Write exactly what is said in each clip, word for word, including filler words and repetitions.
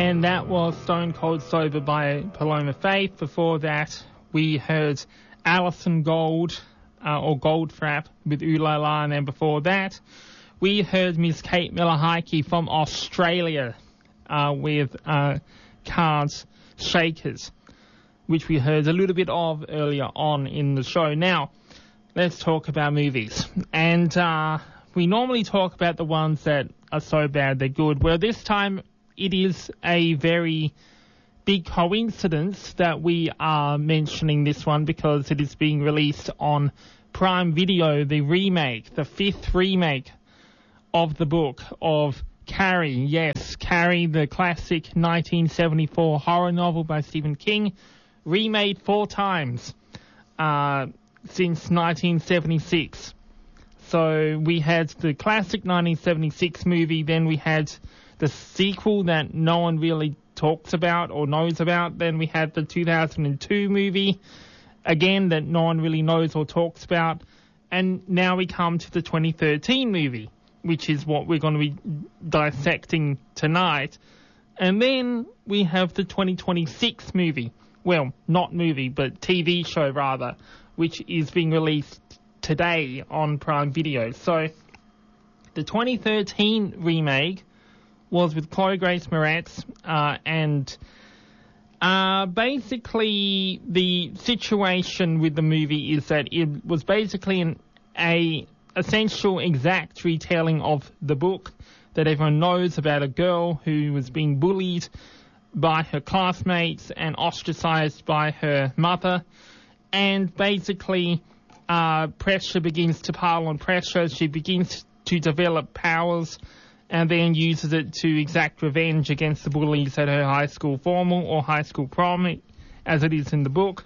and that was Stone Cold Sober by Paloma Faith. Before that, we heard Alison Gold, uh, or Goldfrapp with Ooh La La, and then before that, we heard Miss Kate Miller-Heidke from Australia uh, with uh, Cards Shakers, which we heard a little bit of earlier on in the show. Now, let's talk about movies. And uh, we normally talk about the ones that are so bad they're good. Well, this time it is a very big coincidence that we are mentioning this one because it is being released on Prime Video, the remake, the fifth remake of the book of Carrie. Yes, Carrie, the classic nineteen seventy-four horror novel by Stephen King, remade four times uh, since nineteen seventy-six. So we had the classic nineteen seventy-six movie, then we had the sequel that no one really talks about or knows about, then we had the two thousand two movie, again, that no one really knows or talks about, and now we come to the twenty thirteen movie, which is what we're going to be dissecting tonight. And then we have the twenty twenty-six movie. Well, not movie, but T V show rather, which is being released today on Prime Video. So the twenty thirteen remake was with Chloe Grace Moretz, uh, and uh, basically the situation with the movie is that it was basically an a essential exact retelling of the book that everyone knows about a girl who was being bullied by her classmates and ostracized by her mother, and basically uh, pressure begins to pile on pressure. She begins to develop powers and then uses it to exact revenge against the bullies at her high school formal or high school prom, as it is in the book.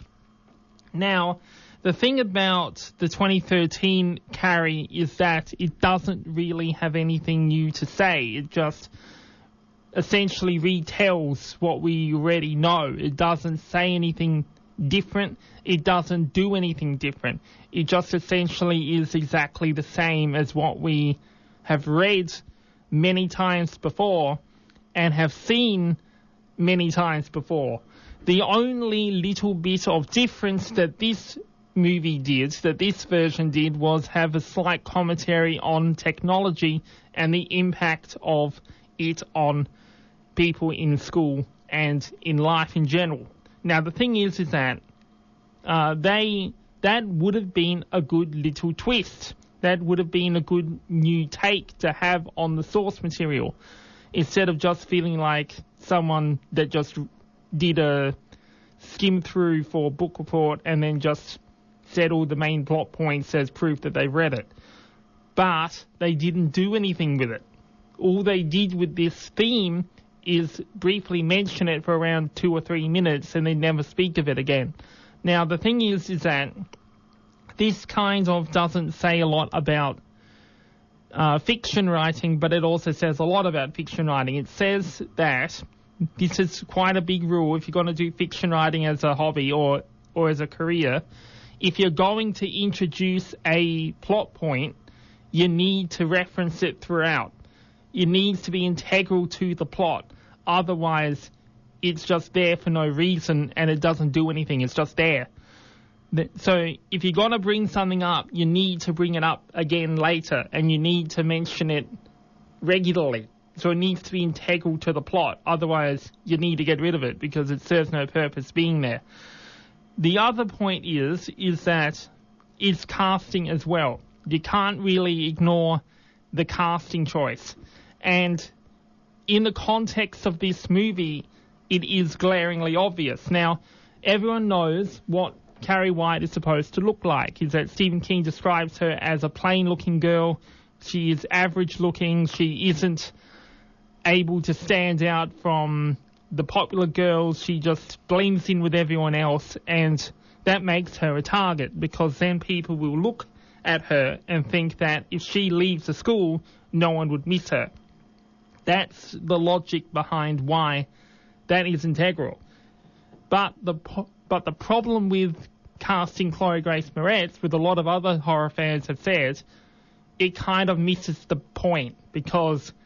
Now, the thing about the twenty thirteen Carrie is that it doesn't really have anything new to say. It just essentially retells what we already know. It doesn't say anything different. It doesn't do anything different. It just essentially is exactly the same as what we have read many times before and have seen many times before. The only little bit of difference that this movie did, that this version did, was have a slight commentary on technology and the impact of it on people in school and in life in general. Now, the thing is, is that uh, they that would have been a good little twist. That would have been a good new take to have on the source material, instead of just feeling like someone that just did a skim through for a book report and then just said all the main plot points as proof that they read it. But they didn't do anything with it. All they did with this theme is briefly mention it for around two or three minutes and then never speak of it again. Now, the thing is, is that this kind of doesn't say a lot about uh, fiction writing, but it also says a lot about fiction writing. It says that this is quite a big rule if you're going to do fiction writing as a hobby or, or as a career. If you're going to introduce a plot point, you need to reference it throughout. It needs to be integral to the plot. Otherwise, it's just there for no reason and it doesn't do anything. It's just there. So if you're going to bring something up, you need to bring it up again later and you need to mention it regularly. So it needs to be integral to the plot. Otherwise, you need to get rid of it because it serves no purpose being there. The other point is, is that it's casting as well. You can't really ignore the casting choice. And in the context of this movie, it is glaringly obvious. Now, everyone knows what Carrie White is supposed to look like, is that Stephen King describes her as a plain-looking girl. She is average-looking. She isn't able to stand out from the popular girls. She just blends in with everyone else, and that makes her a target because then people will look at her and think that if she leaves the school, no one would miss her. That's the logic behind why that is integral. But the but the problem with casting Chloe Grace Moretz, with a lot of other horror fans have said, it kind of misses the point because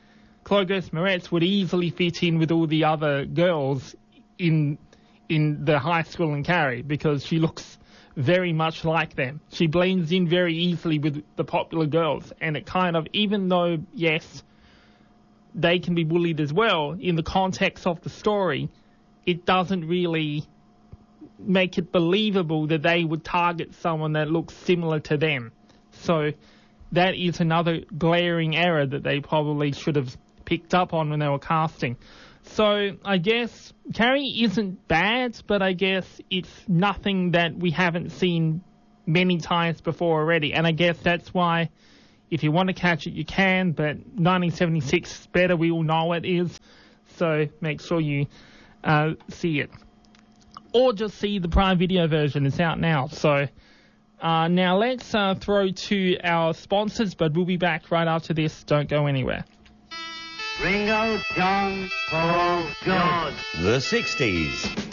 Clogos Moretz would easily fit in with all the other girls in in the high school in Carrie because she looks very much like them. She blends in very easily with the popular girls, and it kind of, even though, yes, they can be bullied as well, in the context of the story, it doesn't really make it believable that they would target someone that looks similar to them. So that is another glaring error that they probably should have picked up on when they were casting. So I guess Carrie isn't bad, but I guess it's nothing that we haven't seen many times before already. And I guess that's why if you want to catch it, you can, but nineteen seventy-six is better, we all know it is. So make sure you uh, see it. Or just see the Prime Video version. It's out now. So uh, now let's uh, throw to our sponsors, but we'll be back right after this. Don't go anywhere. Ringo, John, Paul, George. The sixties.